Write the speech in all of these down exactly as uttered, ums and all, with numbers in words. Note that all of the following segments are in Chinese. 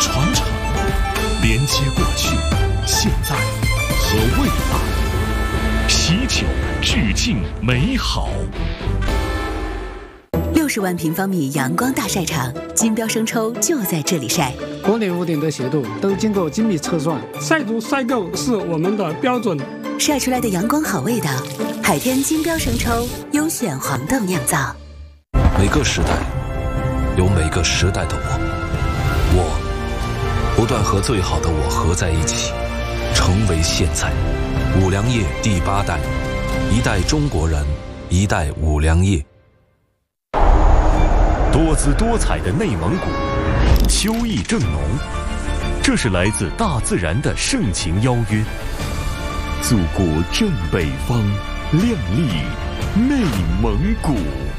传承，连接过去、现在和未来，喜酒致敬美好。 六十万平方米阳光大晒场，金标生抽就在这里晒。 国内屋顶的斜度都经过精密测算，晒足晒够是我们的标准。 晒出来的阳光好味道，海天金标生抽优选黄豆酿造。 每个时代有每个时代的我，我不断和最好的我合在一起，成为现在。五粮液第八代，一代中国人，一代五粮液。 多姿多彩的内蒙古，秋意正浓，这是来自大自然的盛情邀约。祖国正北方，靓丽内蒙古。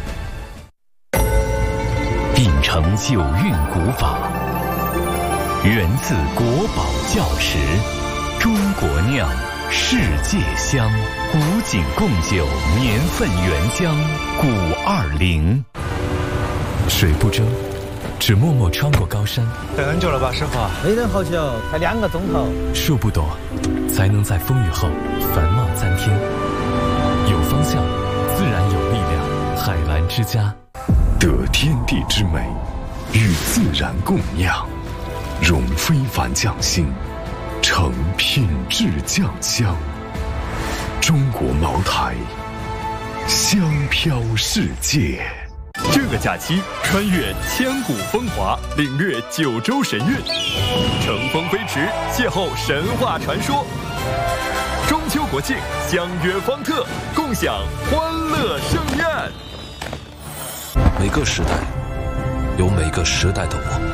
秉承九韵古法，源自国宝窖池，中国酿，世界香，古井贡酒年份原浆，古二零。水不争，只默默穿过高山。 等很久了吧，师傅？ 没等好久，才两个钟头。 树不多，才能在风雨后繁茂参天。有方向，自然有力量。海蓝之家， 得天地之美，与自然共酿，融非凡匠心，成品质酱香。中国茅台，香飘世界。这个假期，穿越千古风华，领略九州神韵，乘风飞驰，邂逅神话传说。中秋国庆，相约方特，共享欢乐盛宴。 每个时代有每个时代的我，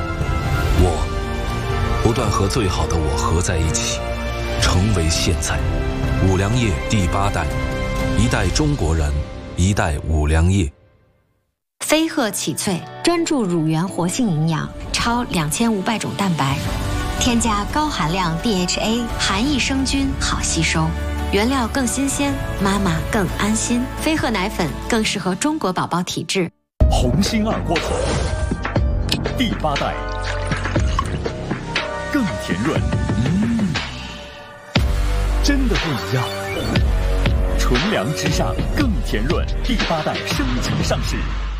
我不断和最好的我合在一起，成为现在。五粮液第八代，一代中国人，一代五粮液。 飞鹤启萃专注乳源活性营养，超两千五百种蛋白，添加高含量 D H A， 含益生菌，好吸收，原料更新鲜，妈妈更安心。飞鹤奶粉更适合中国宝宝体质。 红星二锅头第八代，更甜润，嗯，真的不一样。纯粮之上更甜润，第八代升级上市。